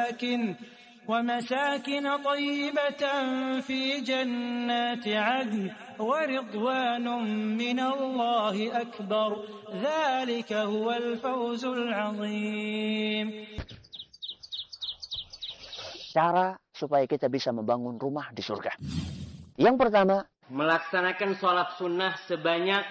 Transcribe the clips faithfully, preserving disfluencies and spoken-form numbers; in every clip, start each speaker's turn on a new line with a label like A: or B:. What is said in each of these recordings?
A: ومساكن ومساكن طيبة في جنات عدن ورضوان من الله أكبر ذلك هو الفوز العظيم.
B: Cara supaya kita bisa membangun rumah di surga. Yang pertama,
C: melaksanakan sholat sunnah sebanyak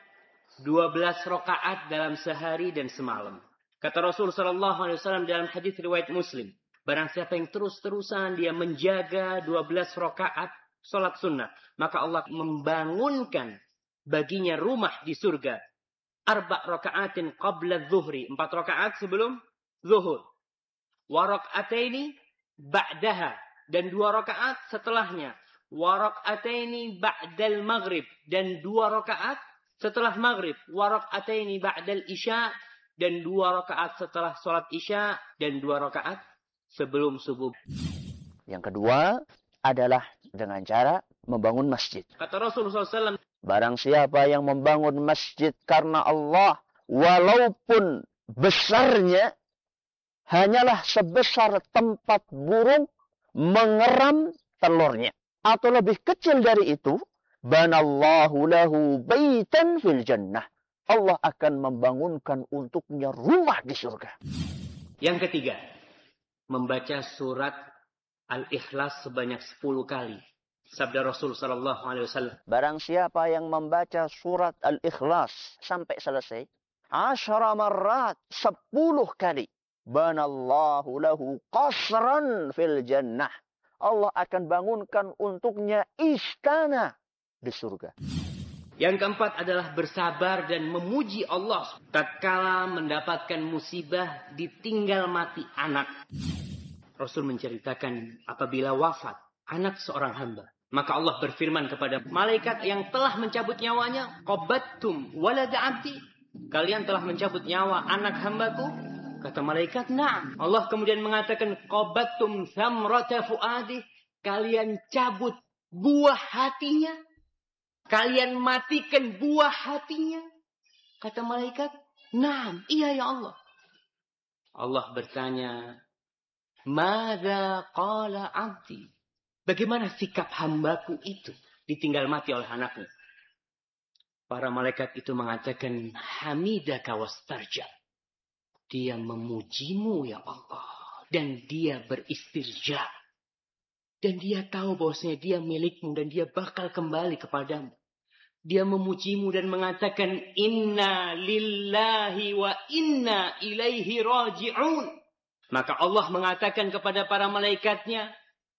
C: dua belas rakaat dalam sehari dan semalam. Kata Rasul sallallahu alaihi wasallam dalam hadis riwayat Muslim, barang siapa yang terus-terusan dia menjaga dua belas rakaat sholat sunnah, maka Allah membangunkan baginya rumah di surga. Arba' raka'atin qabla dhuhri, empat rakaat sebelum zuhur. Wa raka'ataini ba'daha, dan dua rakaat setelahnya. Wa raka'ataini ba'dal maghrib, dan dua rakaat setelah maghrib. Wa raka'ataini ba'dal isya, dan dua rakaat setelah sholat isya, dan dua rakaat sebelum subuh.
B: Yang kedua adalah dengan cara membangun masjid.
C: Kata Rasulullah sallallahu alaihi wasallam,
B: barang siapa yang membangun masjid karena Allah, walaupun besarnya hanyalah sebesar tempat burung mengeram telurnya, atau lebih kecil dari itu, banallahu lahu baitan fil jannah, Allah akan membangunkan untuknya rumah di surga.
C: Yang ketiga, membaca surat Al-Ikhlas sebanyak sepuluh kali. Sabda Rasul sallallahu alaihi wasallam,
B: barang siapa yang membaca surat Al-Ikhlas sampai selesai, asyara marrat, sepuluh kali, banallahu lahu qasran fil jannah, Allah akan bangunkan untuknya istana di surga.
C: Yang keempat adalah bersabar dan memuji Allah tatkala mendapatkan musibah ditinggal mati anak. Rasul menceritakan apabila wafat anak seorang hamba, maka Allah berfirman kepada malaikat yang telah mencabut nyawanya, qabattum walada abdi, kalian telah mencabut nyawa anak hambaku? Kata malaikat, na'am. Allah kemudian mengatakan, qabattum thamrata fuadi, kalian cabut buah hatinya, kalian matikan buah hatinya. Kata malaikat, na'am, iya ya Allah. Allah bertanya, madza qala abdi, bagaimana sikap hambaku itu ditinggal mati oleh anaknya? Para malaikat itu mengatakan, hamidaka wastarja, dia memujimu ya Allah, dan dia beristirja, dan dia tahu bahwasanya dia milikmu dan dia bakal kembali kepadamu. Dia memujimu dan mengatakan, inna lillahi wa inna ilaihi raji'un. Maka Allah mengatakan kepada para malaikatnya,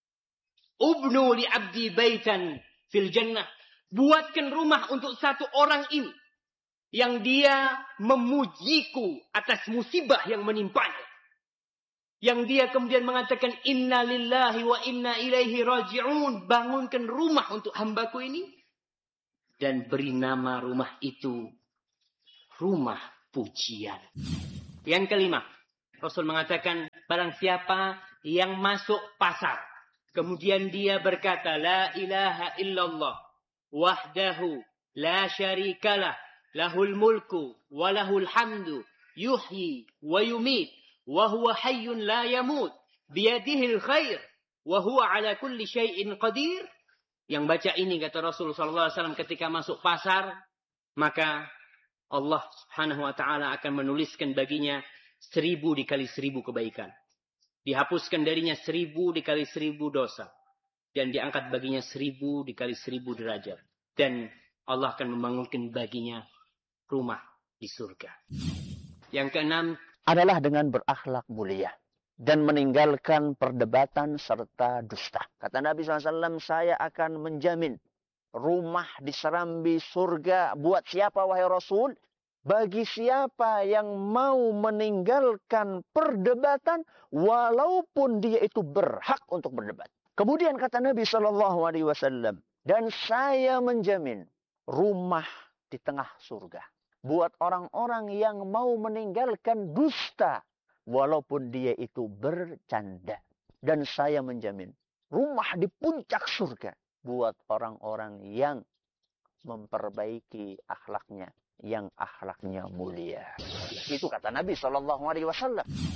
C: ubnu li abdi baitan fil jannah, buatkan rumah untuk satu orang ini yang dia memujiku atas musibah yang menimpanya, yang dia kemudian mengatakan inna lillahi wa inna ilaihi raji'un, bangunkan rumah untuk hambaku ini, dan beri nama rumah itu rumah pujian. Yang kelima, Rasul mengatakan, barang siapa yang masuk pasar, kemudian dia berkata, la ilaha illallah, wahdahu, la syarikalah, lahul mulku, walahul hamdu, yuhyi, wa yumit, wa huwa hayyun la yamut, biyadihil khair, wa huwa ala kulli syai'in qadir. Yang baca ini, kata Rasul sallallahu alaihi wasallam, ketika masuk pasar, maka Allah subhanahu wa ta'ala akan menuliskan baginya seribu dikali seribu kebaikan. Dihapuskan darinya seribu dikali seribu dosa. Dan diangkat baginya seribu dikali seribu derajat. Dan Allah akan membangunkan baginya rumah di surga. Yang keenam
B: adalah dengan berakhlak mulia dan meninggalkan perdebatan serta dusta. Kata Nabi shallallahu alaihi wasallam, saya akan menjamin rumah di serambi surga. Buat siapa wahai Rasul? Bagi siapa yang mau meninggalkan perdebatan walaupun dia itu berhak untuk berdebat. Kemudian kata Nabi shallallahu alaihi wasallam, dan saya menjamin rumah di tengah surga buat orang-orang yang mau meninggalkan dusta walaupun dia itu bercanda. Dan saya menjamin rumah di puncak surga buat orang-orang yang memperbaiki akhlaknya, yang akhlaknya mulia. Itu kata Nabi shallallahu alaihi wasallam.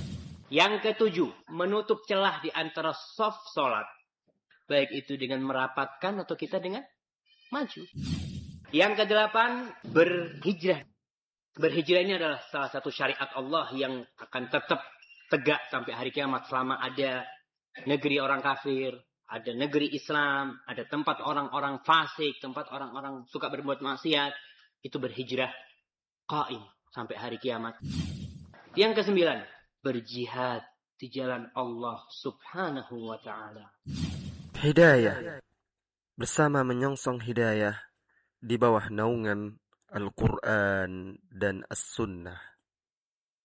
C: Yang ketujuh, menutup celah di antara shaf sholat. Baik itu dengan merapatkan atau kita dengan maju. Yang kedelapan, berhijrah. Berhijrah ini adalah salah satu syariat Allah yang akan tetap tegak sampai hari kiamat. Selama ada negeri orang kafir, ada negeri Islam, ada tempat orang-orang fasik, tempat orang-orang suka berbuat maksiat. Itu berhijrah qaim sampai hari kiamat. Yang kesembilan, berjihad di jalan Allah subhanahu wa ta'ala.
D: Hidayah. Bersama menyongsong hidayah di bawah naungan Al-Quran dan As-Sunnah.